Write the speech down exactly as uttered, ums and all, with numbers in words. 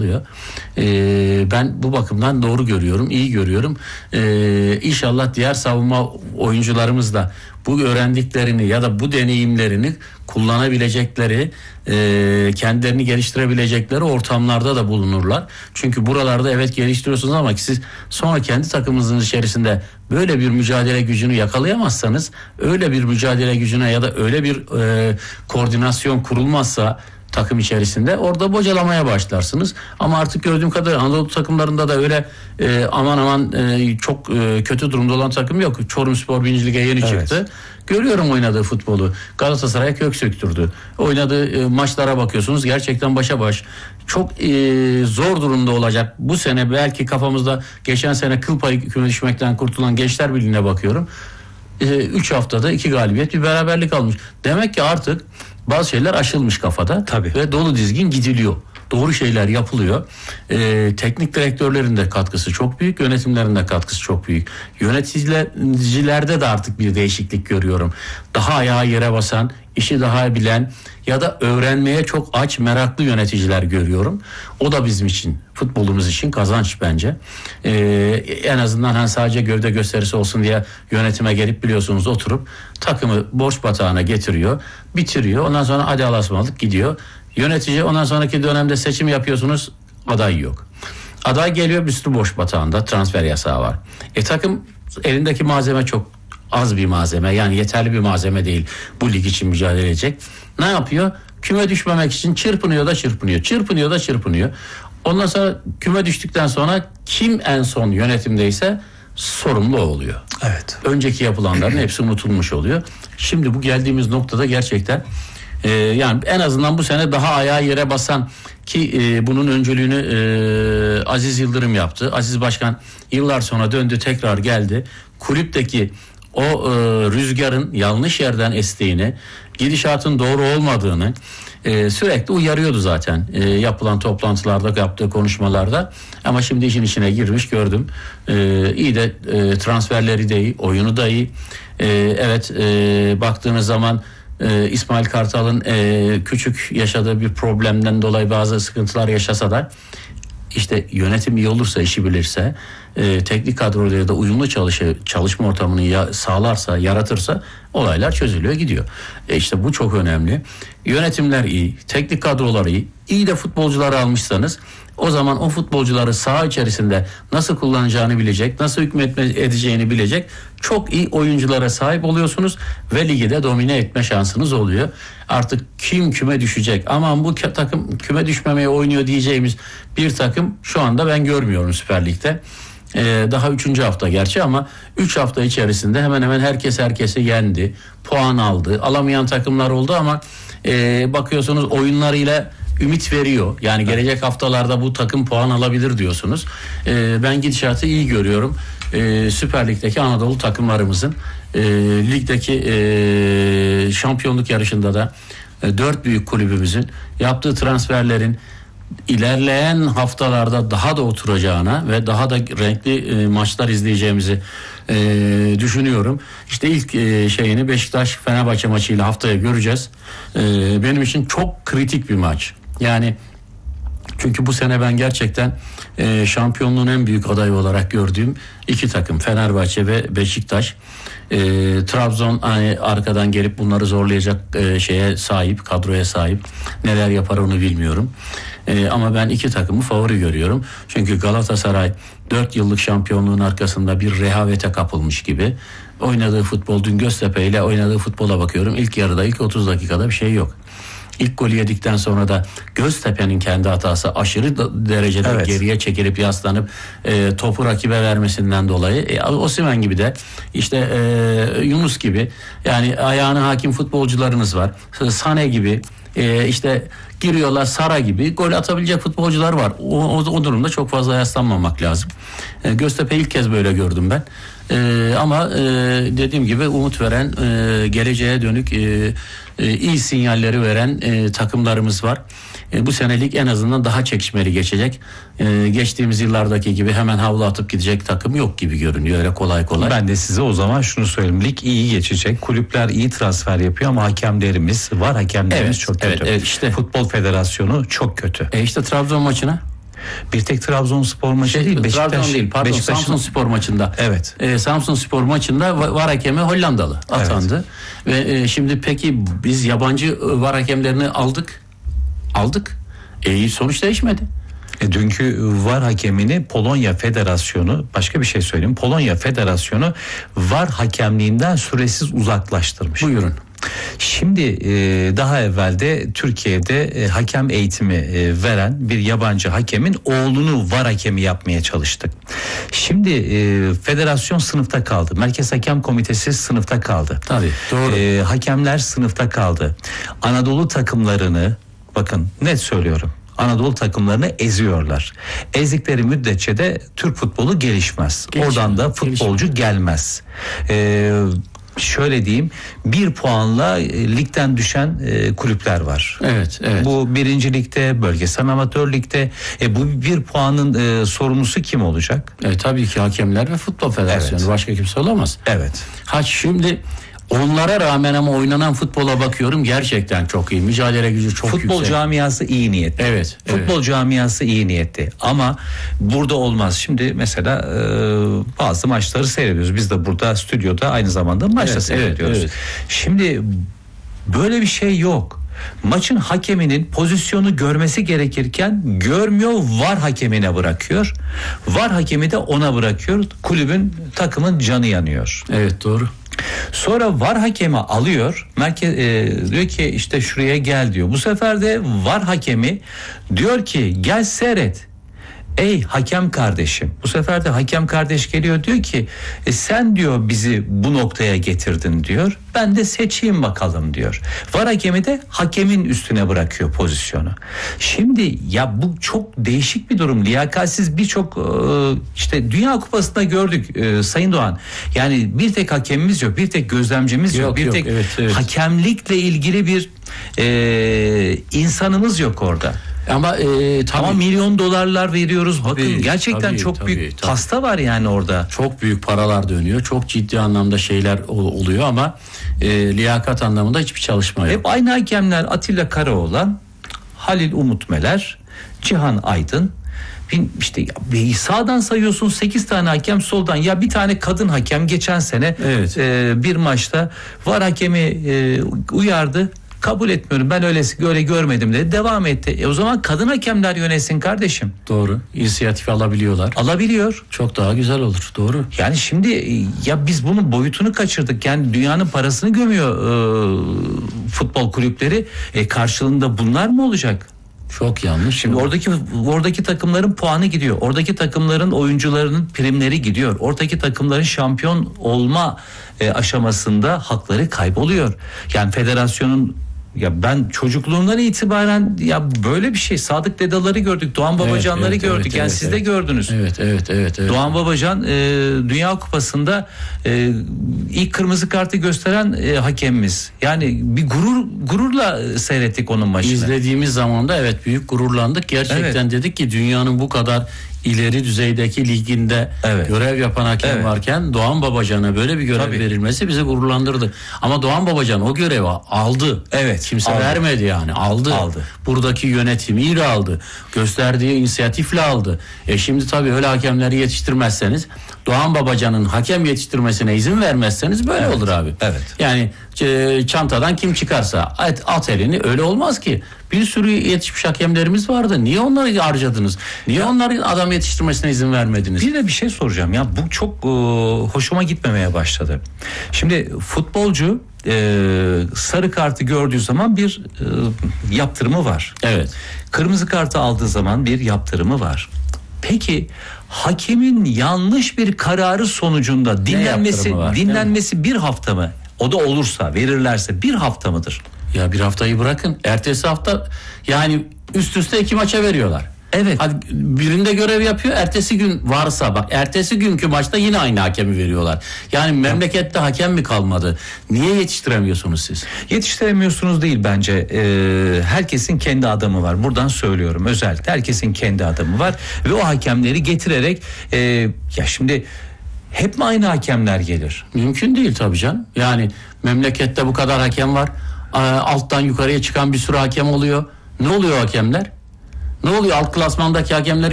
yapılıyor. Ee, ben bu bakımdan doğru görüyorum, iyi görüyorum. Ee, İnşallah diğer savunma oyuncularımız da bu öğrendiklerini ya da bu deneyimlerini kullanabilecekleri, e, kendilerini geliştirebilecekleri ortamlarda da bulunurlar. Çünkü buralarda evet geliştiriyorsunuz ama siz sonra kendi takımınızın içerisinde böyle bir mücadele gücünü yakalayamazsanız, öyle bir mücadele gücüne ya da öyle bir e, koordinasyon kurulmazsa takım içerisinde orada bocalamaya başlarsınız. Ama artık gördüğüm kadarıyla Anadolu takımlarında da öyle e, aman aman e, çok e, kötü durumda olan takım yok. Çorumspor birinci Lig'e yeni evet. çıktı. Görüyorum oynadığı futbolu. Galatasaray kök söktürdü. Oynadığı e, maçlara bakıyorsunuz. Gerçekten başa baş. Çok e, zor durumda olacak. Bu sene belki kafamızda geçen sene kıl payı küme düşmekten kurtulan Gençler Birliği'ne bakıyorum. üç e, haftada iki galibiyet bir beraberlik almış. Demek ki artık bazı şeyler aşılmış kafada. Tabii. Ve dolu dizgin gidiliyor. Doğru şeyler yapılıyor. Ee, teknik direktörlerin de katkısı çok büyük, yönetimlerin de katkısı çok büyük. Yöneticilerde de artık bir değişiklik görüyorum. Daha ayağı yere basan, işi daha bilen ya da öğrenmeye çok aç, meraklı yöneticiler görüyorum. O da bizim için, futbolumuz için kazanç bence. Ee, en azından hani sadece gövde gösterisi olsun diye yönetime gelip biliyorsunuz oturup takımı borç batağına getiriyor, bitiriyor. Ondan sonra hadi Allah'a ısmarladık gidiyor. Yönetici ondan sonraki dönemde seçim yapıyorsunuz, aday yok. Aday geliyor, bir sürü borç batağında, transfer yasağı var. E takım elindeki malzeme çok az bir malzeme, yani yeterli bir malzeme değil bu lig için mücadele edecek. Ne yapıyor? Küme düşmemek için çırpınıyor da çırpınıyor, çırpınıyor da çırpınıyor. Ondan sonra küme düştükten sonra kim en son yönetimdeyse sorumlu oluyor. Evet. Önceki yapılanların hepsi unutulmuş oluyor. Şimdi bu geldiğimiz noktada gerçekten Ee, yani en azından bu sene daha ayağı yere basan ki e, bunun öncülüğünü e, Aziz Yıldırım yaptı. Aziz Başkan yıllar sonra döndü, tekrar geldi. Kulüpteki o e, rüzgarın yanlış yerden estiğini, gidişatın doğru olmadığını e, sürekli uyarıyordu zaten e, yapılan toplantılarda, yaptığı konuşmalarda. Ama şimdi işin içine girmiş, gördüm. E, iyi de e, transferleri de iyi, oyunu da iyi. E, evet e, baktığınız zaman Ee, İsmail Kartal'ın e, küçük yaşadığı bir problemden dolayı bazı sıkıntılar yaşasa da işte yönetim iyi olursa, işi bilirse, e, teknik kadroları da uyumlu çalışı, çalışma ortamını ya, sağlarsa, yaratırsa olaylar çözülüyor, gidiyor. E işte bu çok önemli. Yönetimler iyi, teknik kadrolar iyi, iyi de futbolcuları almışsanız o zaman o futbolcuları saha içerisinde nasıl kullanacağını bilecek, nasıl hükmetme edeceğini bilecek çok iyi oyunculara sahip oluyorsunuz ve ligi de domine etme şansınız oluyor. Artık kim küme düşecek, aman bu takım küme düşmemeye oynuyor diyeceğimiz bir takım şu anda ben görmüyorum Süper Lig'de. Ee, daha üçüncü hafta gerçi ama üç hafta içerisinde hemen hemen herkes herkesi yendi, puan aldı. Alamayan takımlar oldu ama e, bakıyorsunuz oyunlarıyla ümit veriyor. Yani gelecek haftalarda bu takım puan alabilir diyorsunuz. Ee, ben gidişatı iyi görüyorum. Ee, Süper Lig'deki Anadolu takımlarımızın e, ligdeki e, şampiyonluk yarışında da e, dört büyük kulübümüzün yaptığı transferlerin ilerleyen haftalarda daha da oturacağına ve daha da renkli e, maçlar izleyeceğimizi e, düşünüyorum. İşte ilk e, şeyini Beşiktaş Fenerbahçe maçıyla haftaya göreceğiz. E, benim için çok kritik bir maç. Yani çünkü bu sene ben gerçekten e, şampiyonluğun en büyük adayı olarak gördüğüm iki takım, Fenerbahçe ve Beşiktaş. E, Trabzon hani arkadan gelip bunları zorlayacak e, şeye sahip, kadroya sahip. Neler yapar onu bilmiyorum. E, ama ben iki takımı favori görüyorum. Çünkü Galatasaray dört yıllık şampiyonluğun arkasında bir rehavete kapılmış gibi. Oynadığı futbol, dün Göztepe ile oynadığı futbola bakıyorum. İlk yarıda, ilk otuz dakikada bir şey yok. İlk golü yedikten sonra da Göztepe'nin kendi hatası aşırı derecede evet. geriye çekilip yaslanıp e, topu rakibe vermesinden dolayı e, Osimhen gibi de işte e, Yunus gibi yani ayağına hakim futbolcularınız var. Sane gibi e, işte giriyorlar, Sara gibi gol atabilecek futbolcular var. O, o, o durumda çok fazla yaslanmamak lazım. E, Göztepe ilk kez böyle gördüm ben. Ee, ama e, dediğim gibi umut veren, e, geleceğe dönük e, e, iyi sinyalleri veren e, takımlarımız var. E, bu senelik en azından daha çekişmeli geçecek. E, geçtiğimiz yıllardaki gibi hemen havlu atıp gidecek takım yok gibi görünüyor öyle kolay kolay. Ben de size o zaman şunu söyleyeyim. Lig iyi geçecek. Kulüpler iyi transfer yapıyor ama hakemlerimiz var. Hakemlerimiz evet, çok kötü. Evet, evet, işte. Futbol Federasyonu çok kötü. E işte Trabzon maçına. Bir tek Trabzonspor maçı Şey, değil, Beşiktaş Trabzon değil, pardon, Beşiktaş'ın- Samsunspor maçında. Evet. E, Samsunspor maçında va- var hakemi Hollandalı atandı. Ve e, şimdi peki biz yabancı e, var hakemlerini aldık. Aldık. E, sonuç değişmedi. E, dünkü VAR hakemini Polonya Federasyonu, başka bir şey söyleyeyim, Polonya Federasyonu VAR hakemliğinden süresiz uzaklaştırmış. Buyurun. Şimdi e, daha evvelde Türkiye'de e, hakem eğitimi e, veren bir yabancı hakemin oğlunu VAR hakemi yapmaya çalıştık. Şimdi e, federasyon sınıfta kaldı. Merkez Hakem Komitesi sınıfta kaldı. Tabii, doğru. E, hakemler sınıfta kaldı. Anadolu takımlarını, bakın net söylüyorum, Anadolu takımlarını eziyorlar. Ezdikleri müddetçe de Türk futbolu gelişmez. Gelişmez, Oradan da futbolcu gelmez. Ee, şöyle diyeyim, bir puanla e, ligden düşen e, kulüpler var. Evet, evet. Bu birinci ligde, bölgesel amatör ligde. E, bu bir puanın e, sorumlusu kim olacak? E, tabii ki hakemler ve futbol federasyonu. Evet. Başka kimse olamaz. Evet. Ha şimdi onlara rağmen ama oynanan futbola bakıyorum, gerçekten çok iyi. Mücadele gücü çok Futbol yüksek. camiası iyi niyetli. Evet, Futbol evet. camiası iyi niyetli. Ama burada olmaz. Şimdi mesela e, bazı maçları seyrediyoruz. Biz de burada stüdyoda aynı zamanda maçta Evet, seyrediyoruz. evet, Şimdi böyle bir şey yok. Maçın hakeminin pozisyonu görmesi gerekirken görmüyor, VAR hakemine bırakıyor. VAR hakemi de ona bırakıyor. Kulübün, takımın canı yanıyor. Evet, doğru. Sonra VAR hakemi alıyor, merkez e, diyor ki işte şuraya gel diyor. Bu sefer de VAR hakemi diyor ki gel seyret. Ey hakem kardeşim. Bu sefer de hakem kardeş geliyor, diyor ki e, sen diyor bizi bu noktaya getirdin diyor. Ben de seçeyim bakalım diyor. VAR hakemi de hakemin üstüne bırakıyor pozisyonu. Şimdi ya bu çok değişik bir durum. Liyakatsiz birçok e, işte Dünya Kupası'nda gördük e, Sayın Doğan. Yani bir tek hakemimiz yok, bir tek gözlemcimiz yok, Yok, bir yok, tek evet, evet. hakemlikle ilgili bir e, insanımız yok orada. Ama e, tabii Ama milyon dolarlar veriyoruz. Bakın Tabii, gerçekten tabii, çok tabii, büyük tabii. pasta var yani orada. çok büyük paralar dönüyor. Çok ciddi anlamda şeyler ol- oluyor ama e, liyakat anlamında hiçbir çalışma yok. Hep aynı hakemler: Atilla Karaoğlan, Halil Umutmeler, Cihan Aydın. Bin- işte sağdan sayıyorsun sekiz tane hakem, soldan ya bir tane kadın hakem geçen sene Evet. e, bir maçta VAR hakemi e, uyardı. Kabul etmiyorum, ben öyle öyle görmedim dedi. Devam etti. E o zaman kadın hakemler yönetsin kardeşim. Doğru. İnisiyatif alabiliyorlar. Alabiliyor. Çok daha güzel olur. Doğru. Yani şimdi e, ya biz bunun boyutunu kaçırdık. Yani dünyanın parasını gömüyor e, futbol kulüpleri. E, karşılığında bunlar mı olacak? Çok yanlış. Şimdi oradaki oradaki takımların puanı gidiyor. Oradaki takımların oyuncularının primleri gidiyor. Oradaki takımların şampiyon olma e, aşamasında hakları kayboluyor. Yani federasyonun, ya ben çocukluğumdan itibaren ya böyle bir şey, Sadık Dedaları gördük, Doğan Babacanları evet, gördük. evet, yani evet, siz de evet. gördünüz. Evet, evet, evet, evet. Doğan Babacan e, Dünya Kupası'nda e, ilk kırmızı kartı gösteren e, hakemimiz. Yani bir gurur gururla e, seyrettik onun maçını. İzlediğimiz zaman da evet büyük gururlandık. Gerçekten Evet. dedik ki dünyanın bu kadar ileri düzeydeki liginde Evet. görev yapan hakem Evet. varken Doğan Babacan'a böyle bir görev Tabii. verilmesi bizi gururlandırdı. Ama Doğan Babacan o görevi aldı. Evet, Kimse aldı. vermedi yani. Aldı. Aldı. Buradaki yönetimiyle aldı. Gösterdiği inisiyatifle aldı. E şimdi tabii öyle hakemleri yetiştirmezseniz, Doğan Babacan'ın hakem yetiştirmesine izin vermezseniz böyle Evet. olur abi. Evet. Yani e, çantadan kim çıkarsa at, at elini, öyle olmaz ki. Bir sürü yetişmiş hakemlerimiz vardı. Niye onları harcadınız? Niye onların adam yetiştirmesine izin vermediniz? Bir de bir şey soracağım ya, bu çok e, hoşuma gitmemeye başladı. Şimdi futbolcu e, sarı kartı gördüğü zaman bir e, yaptırımı var. Evet. Kırmızı kartı aldığı zaman bir yaptırımı var. Peki hakemin yanlış bir kararı sonucunda dinlenmesi yaptırımı var, değil mi? dinlenmesi bir hafta mı? O da olursa, verirlerse bir hafta mıdır? Ya bir haftayı bırakın. Ertesi hafta yani üst üste iki maça veriyorlar. Evet. Hadi birinde görev yapıyor. Ertesi gün varsa bak, ertesi günkü maçta yine aynı hakemi veriyorlar. Yani memlekette hakem mi kalmadı? Niye yetiştiremiyorsunuz siz? Yetiştiremiyorsunuz değil bence. Ee, herkesin kendi adamı var. Buradan söylüyorum özellikle. Herkesin kendi adamı var. Ve o hakemleri getirerek e, ya şimdi hep mi aynı hakemler gelir? Mümkün değil tabii canım. Yani memlekette bu kadar hakem var. Ee, Alttan yukarıya çıkan bir sürü hakem oluyor. Ne oluyor hakemler? Ne oluyor alt klasmandaki hakemleri